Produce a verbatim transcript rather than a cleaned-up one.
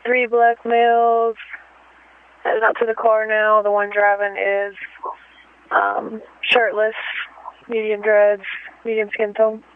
three black males headed out to the car now. The one driving is um, shirtless, medium dreads, medium skin tone.